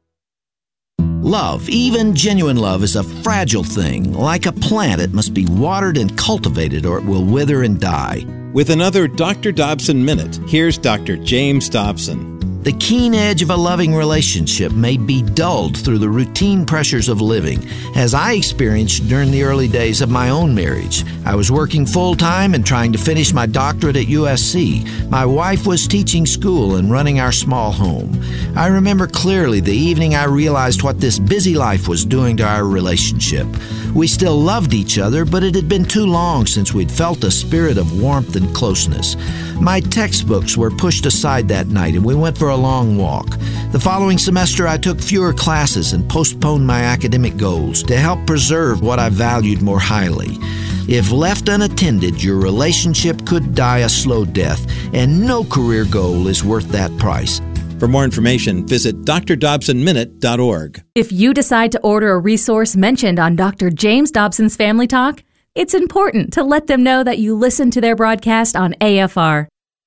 Love, even genuine love, is a fragile thing. Like a plant, it must be watered and cultivated or it will wither and die. With another Doctor Dobson Minute, here's Doctor James Dobson. The keen edge of a loving relationship may be dulled through the routine pressures of living, as I experienced during the early days of my own marriage. I was working full-time and trying to finish my doctorate at U S C. My wife was teaching school and running our small home. I remember clearly the evening I realized what this busy life was doing to our relationship. We still loved each other, but it had been too long since we'd felt a spirit of warmth and closeness. My textbooks were pushed aside that night, and we went for a long walk. The following semester, I took fewer classes and postponed my academic goals to help preserve what I valued more highly. If left unattended, your relationship could die a slow death, and no career goal is worth that price. For more information, visit d r dobson minute dot org. If you decide to order a resource mentioned on Doctor James Dobson's Family Talk, it's important to let them know that you listen to their broadcast on A F R.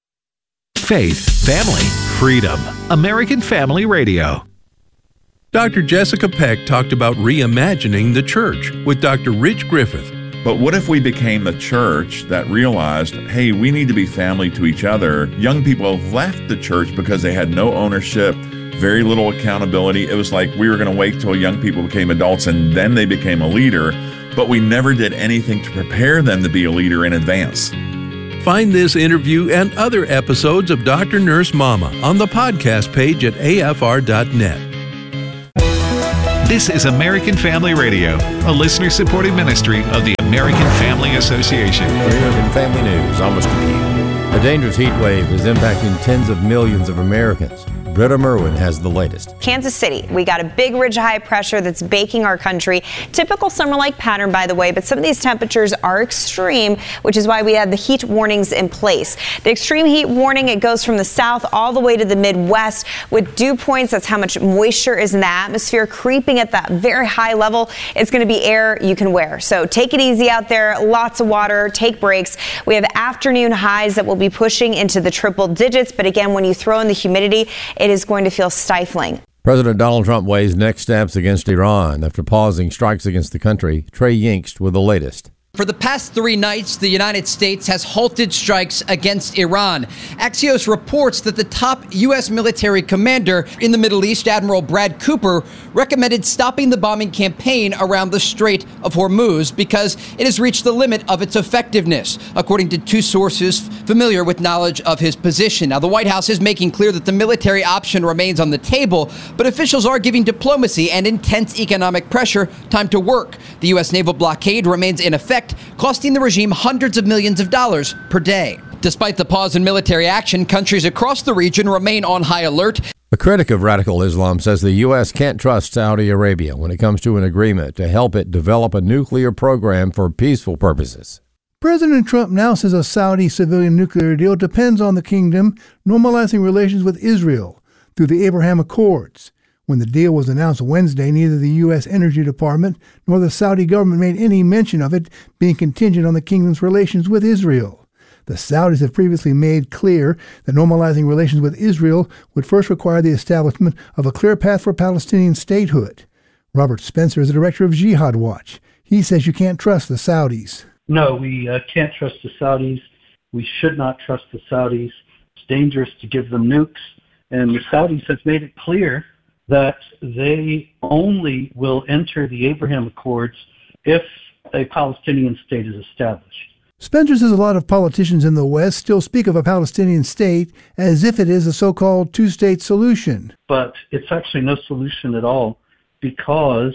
Faith, family, freedom. American Family Radio. Doctor Jessica Peck talked about reimagining the church with Doctor Rich Griffith. But what if we became a church that realized, hey, we need to be family to each other? Young people have left the church because they had no ownership, very little accountability. It was like we were going to wait till young people became adults and then they became a leader, but we never did anything to prepare them to be a leader in advance. Find this interview and other episodes of Doctor Nurse Mama on the podcast page at A F R dot net. This is American Family Radio, a listener-supported ministry of the American Family Association. American Family News, almost to you. A dangerous heat wave is impacting tens of millions of Americans. Britta Merwin has the latest. Kansas City, we got a big ridge of high pressure that's baking our country. Typical summer-like pattern, by the way, but some of these temperatures are extreme, which is why we have the heat warnings in place. The extreme heat warning, it goes from the south all the way to the Midwest with dew points. That's how much moisture is in the atmosphere creeping at that very high level. It's going to be air you can wear. So take it easy out there. Lots of water. Take breaks. We have afternoon highs that will be pushing into the triple digits. But again, when you throw in the humidity, it is going to feel stifling. President Donald Trump weighs next steps against Iran after pausing strikes against the country. Trey Yingst with the latest. For the past three nights, the United States has halted strikes against Iran. Axios reports that the top U S military commander in the Middle East, Admiral Brad Cooper, recommended stopping the bombing campaign around the Strait of Hormuz because it has reached the limit of its effectiveness, according to two sources familiar with knowledge of his position. Now, the White House is making clear that the military option remains on the table, but officials are giving diplomacy and intense economic pressure time to work. The U S naval blockade remains in effect, costing the regime hundreds of millions of dollars per day. Despite the pause in military action, countries across the region remain on high alert. A critic of radical Islam says the U S can't trust Saudi Arabia when it comes to an agreement to help it develop a nuclear program for peaceful purposes. President Trump now says a Saudi civilian nuclear deal depends on the kingdom normalizing relations with Israel through the Abraham Accords. When the deal was announced Wednesday, neither the U S Energy Department nor the Saudi government made any mention of it being contingent on the kingdom's relations with Israel. The Saudis have previously made clear that normalizing relations with Israel would first require the establishment of a clear path for Palestinian statehood. Robert Spencer is the director of Jihad Watch. He says you can't trust the Saudis. No, we uh, can't trust the Saudis. We should not trust the Saudis. It's dangerous to give them nukes. And the Saudis have made it clear that they only will enter the Abraham Accords if a Palestinian state is established. Spencer says a lot of politicians in the West still speak of a Palestinian state as if it is a so-called two-state solution. But it's actually no solution at all, because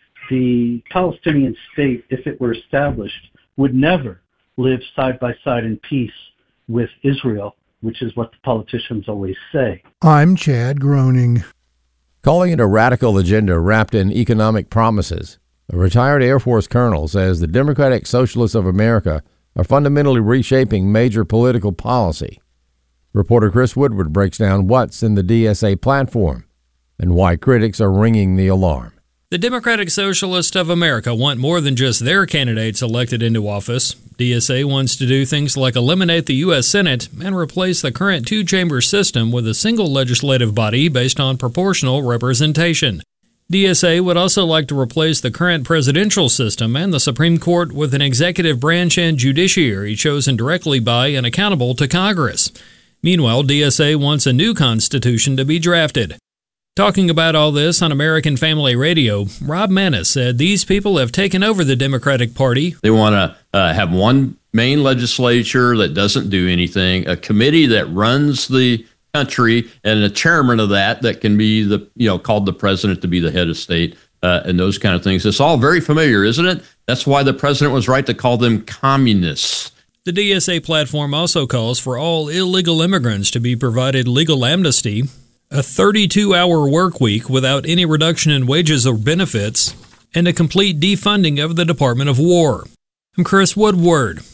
the Palestinian state, if it were established, would never live side by side in peace with Israel, which is what the politicians always say. I'm Chad Groening. Calling it a radical agenda wrapped in economic promises, a retired Air Force colonel says the Democratic Socialists of America are fundamentally reshaping major political policy. Reporter Chris Woodward breaks down what's in the D S A platform and why critics are ringing the alarm. The Democratic Socialists of America want more than just their candidates elected into office. D S A wants to do things like eliminate the U S Senate and replace the current two-chamber system with a single legislative body based on proportional representation. D S A would also like to replace the current presidential system and the Supreme Court with an executive branch and judiciary chosen directly by and accountable to Congress. Meanwhile, D S A wants a new constitution to be drafted. Talking about all this on American Family Radio, Rob Maness said these people have taken over the Democratic Party. They want to uh, have one main legislature that doesn't do anything, a committee that runs the country, and a chairman of that that can be the, you know, called the president to be the head of state, uh, and those kind of things. It's all very familiar, isn't it? That's why the president was right to call them communists. The D S A platform also calls for all illegal immigrants to be provided legal amnesty, a thirty-two hour work week without any reduction in wages or benefits, and a complete defunding of the Department of War. I'm Chris Woodward.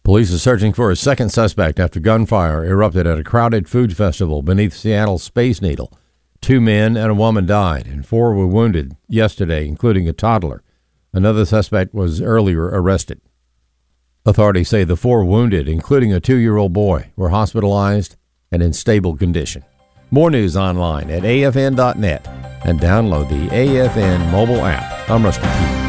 Police are searching for a second suspect after gunfire erupted at a crowded food festival beneath Seattle's Space Needle. Two men and a woman died, and four were wounded yesterday, including a toddler. Another suspect was earlier arrested. Authorities say the four wounded, including a two-year-old boy, were hospitalized and in stable condition. More news online at A F N dot net and download the A F N mobile app. I'm Rusty Keith.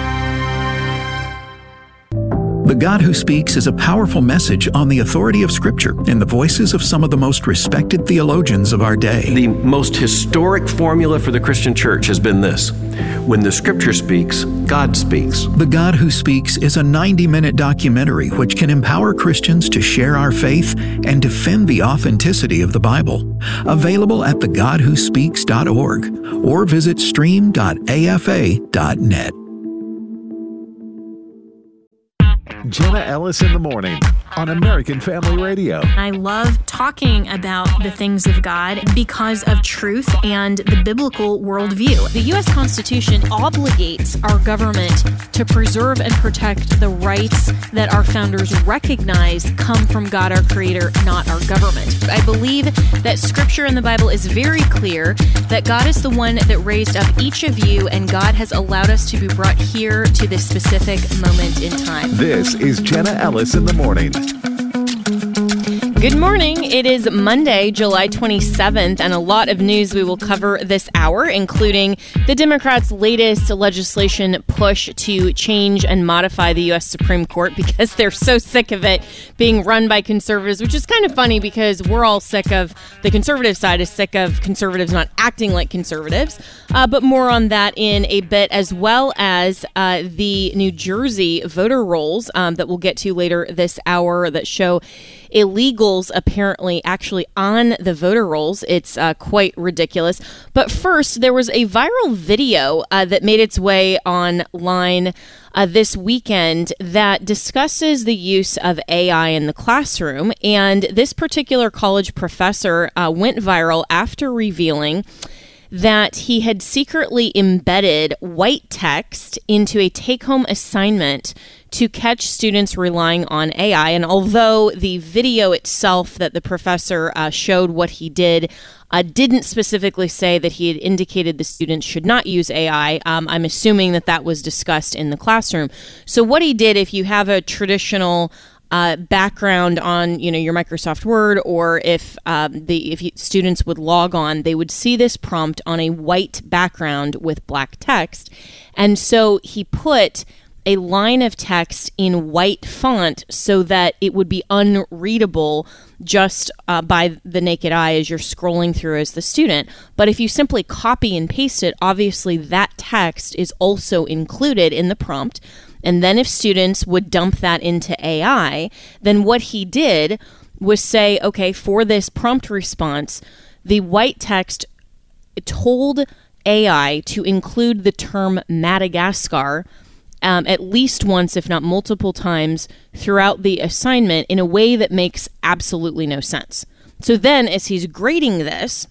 The God Who Speaks is a powerful message on the authority of Scripture in the voices of some of the most respected theologians of our day. The most historic formula for the Christian church has been this: when the Scripture speaks, God speaks. The God Who Speaks is a ninety-minute documentary which can empower Christians to share our faith and defend the authenticity of the Bible. Available at the god who speaks dot org or visit stream dot A F A dot net. Jenna Ellis in the morning on American Family Radio. I love talking about the things of God because of truth and the biblical worldview. The U S Constitution obligates our government to preserve and protect the rights that our founders recognize come from God, our Creator, not our government. I believe that Scripture in the Bible is very clear that God is the one that raised up each of you, and God has allowed us to be brought here to this specific moment in time. This is Jenna Ellis in the morning. Good morning. It is Monday, July twenty-seventh, and a lot of news we will cover this hour, including the Democrats' latest legislation push to change and modify the U S Supreme Court because they're so sick of it being run by conservatives, which is kind of funny because we're all sick of, the conservative side is sick of conservatives not acting like conservatives. Uh, but more on that in a bit, as well as uh, the New Jersey voter rolls um, that we'll get to later this hour that show illegals apparently actually on the voter rolls. It's uh, quite ridiculous. But first, there was a viral video uh, that made its way online uh, this weekend that discusses the use of A I in the classroom. And this particular college professor uh, went viral after revealing that he had secretly embedded white text into a take-home assignment to catch students relying on A I. And although the video itself that the professor uh, showed what he did uh, didn't specifically say that he had indicated the students should not use A I, um, I'm assuming that that was discussed in the classroom. So what he did, if you have a traditional Uh, background on, you know, your Microsoft Word, or if um, the if you, students would log on, they would see this prompt on a white background with black text. And so he put a line of text in white font so that it would be unreadable just uh, by the naked eye as you're scrolling through as the student. But if you simply copy and paste it, obviously that text is also included in the prompt. And then if students would dump that into A I, then what he did was say, okay, for this prompt response, the white text told A I to include the term Madagascar um, at least once, if not multiple times, throughout the assignment in a way that makes absolutely no sense. So then, as he's grading this,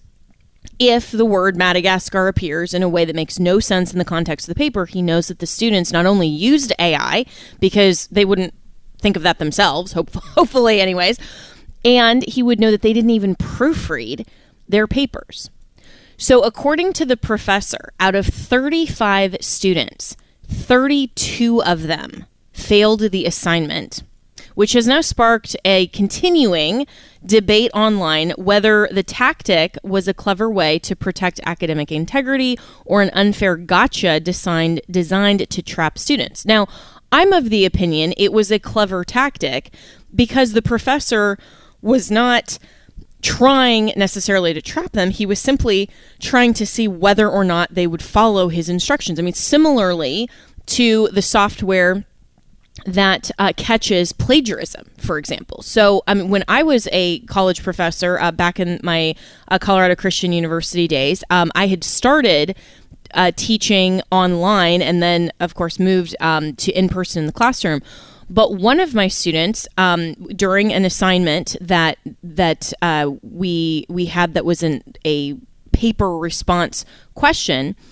if the word Madagascar appears in a way that makes no sense in the context of the paper, he knows that the students not only used A I, because they wouldn't think of that themselves, hope- hopefully anyways, and he would know that they didn't even proofread their papers. So according to the professor, out of thirty-five students, thirty-two of them failed the assignment, which has now sparked a continuing debate online whether the tactic was a clever way to protect academic integrity or an unfair gotcha designed, designed to trap students. Now, I'm of the opinion it was a clever tactic because the professor was not trying necessarily to trap them. He was simply trying to see whether or not they would follow his instructions. I mean, similarly to the software that uh, catches plagiarism, for example. So I mean, when I was a college professor uh, back in my uh, Colorado Christian University days, um, I had started uh, teaching online and then, of course, moved um, to in-person in the classroom. But one of my students, um, during an assignment that that uh, we we had that was an, a paper response question,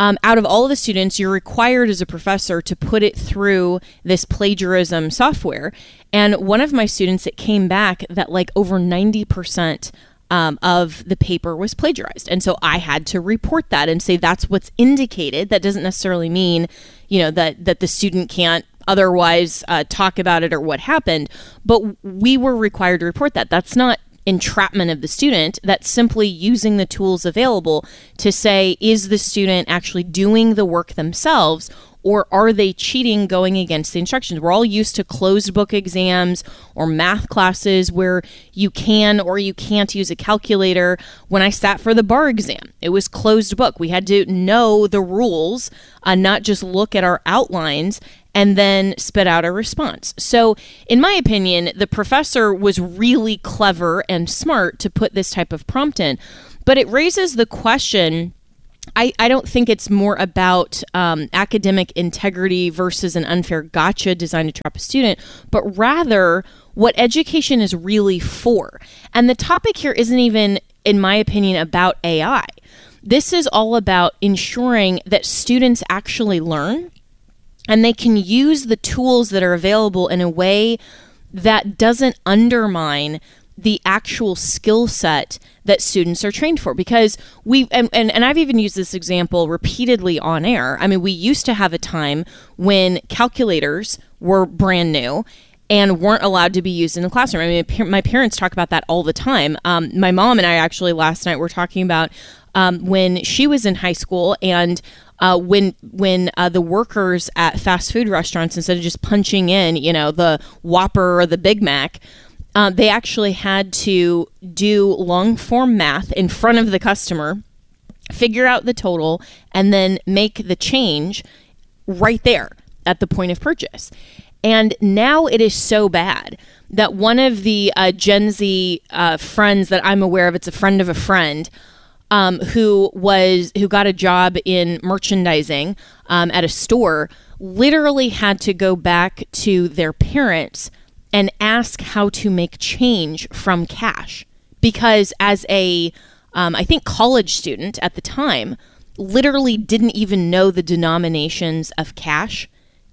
Um, out of all of the students, you're required as a professor to put it through this plagiarism software. And one of my students, it came back that like over ninety percent um, of the paper was plagiarized. And so I had to report that and say that's what's indicated. That doesn't necessarily mean, you know, that, that the student can't otherwise uh, talk about it or what happened. But we were required to report that. That's not entrapment of the student. That's simply using the tools available to say, is the student actually doing the work themselves, or are they cheating going against the instructions? We're all used to closed book exams or math classes where you can or you can't use a calculator. When I sat for the bar exam, it was closed book. We had to know the rules, uh, not just look at our outlines and then spit out a response. So in my opinion, the professor was really clever and smart to put this type of prompt in. But it raises the question, I, I don't think it's more about um, academic integrity versus an unfair gotcha designed to trap a student, but rather what education is really for. And the topic here isn't even, in my opinion, about A I. This is all about ensuring that students actually learn and they can use the tools that are available in a way that doesn't undermine the actual skill set that students are trained for. Because we and, and, and I've even used this example repeatedly on air. I mean, we used to have a time when calculators were brand new and weren't allowed to be used in the classroom. I mean, my parents talk about that all the time. Um, my mom and I actually last night were talking about um, when she was in high school and Uh, when when uh, the workers at fast food restaurants, instead of just punching in, you know, the Whopper or the Big Mac, uh, they actually had to do long form math in front of the customer, figure out the total, and then make the change right there at the point of purchase. And now it is so bad that one of the uh, Gen Z uh, friends that I'm aware of, it's a friend of a friend, Um, who was who got a job in merchandising um, at a store, literally had to go back to their parents and ask how to make change from cash, because as a um, I think college student at the time, literally didn't even know the denominations of cash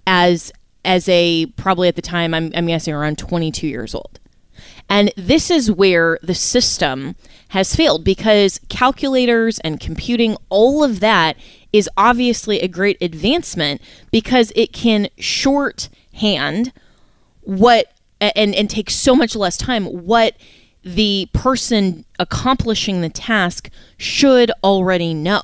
as as a probably at the time I'm, I'm guessing around twenty-two years old. And this is where the system has failed, because calculators and computing, all of that is obviously a great advancement because it can shorthand what and, and take so much less time what the person accomplishing the task should already know.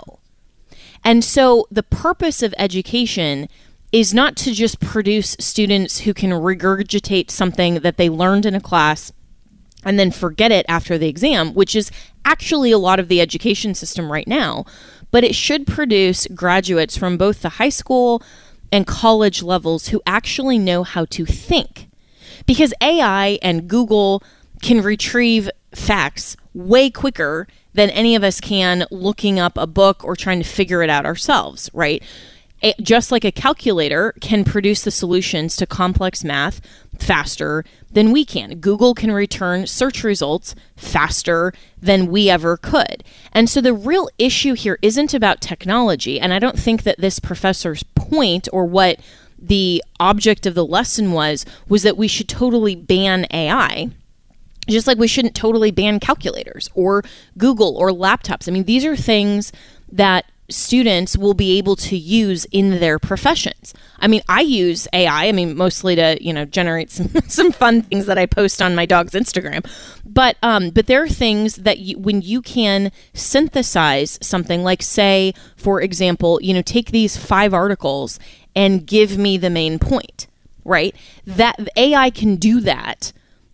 And so the purpose of education is not to just produce students who can regurgitate something that they learned in a class and then forget it after the exam, which is actually a lot of the education system right now, but it should produce graduates from both the high school and college levels who actually know how to think. Because A I and Google can retrieve facts way quicker than any of us can looking up a book or trying to figure it out ourselves, right? It, just like a calculator can produce the solutions to complex math faster than we can. Google can return search results faster than we ever could. And so the real issue here isn't about technology. And I don't think that this professor's point, or what the object of the lesson was, was that we should totally ban A I. Just like we shouldn't totally ban calculators or Google or laptops. I mean, these are things that students will be able to use in their professions. I mean, I use A I, I mean, mostly to, you know, generate some, some fun things that I post on my dog's Instagram. But um, but there are things that you, when you can synthesize something, like say, for example, you know, take these five articles and give me the main point, right? That A I can do that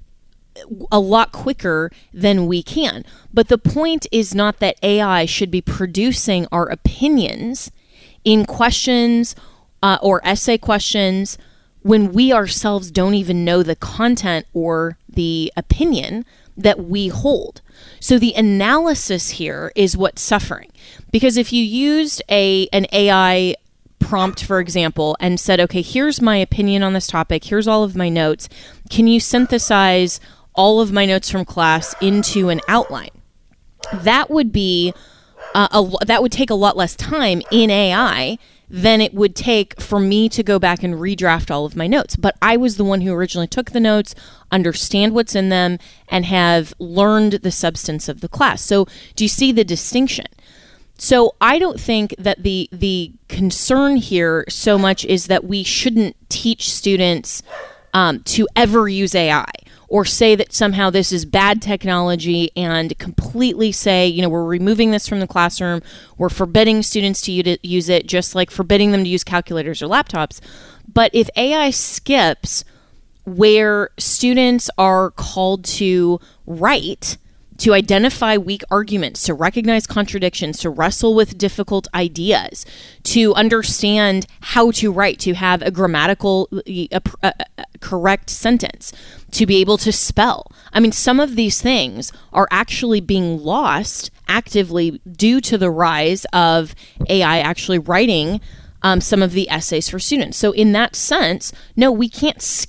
a lot quicker than we can. But the point is not that A I should be producing our opinions in questions uh, or essay questions when we ourselves don't even know the content or the opinion that we hold. So the analysis here is what's suffering. Because if you used a an A I prompt, for example, and said, okay, here's my opinion on this topic, here's all of my notes, can you synthesize all of my notes from class into an outline? That would be uh, a, that would take a lot less time in A I than it would take for me to go back and redraft all of my notes. But I was the one who originally took the notes, understand what's in them, and have learned the substance of the class. So do you see the distinction? So I don't think that the the concern here so much is that we shouldn't teach students um, to ever use A I, or say that somehow this is bad technology and completely say, you know, we're removing this from the classroom, we're forbidding students to use it, just like forbidding them to use calculators or laptops. But if A I skips where students are called to write, to identify weak arguments, to recognize contradictions, to wrestle with difficult ideas, to understand how to write, to have a grammatical, a, a, a correct sentence, to be able to spell. I mean, some of these things are actually being lost actively due to the rise of A I actually writing Um, some of the essays for students. So in that sense, no, we can't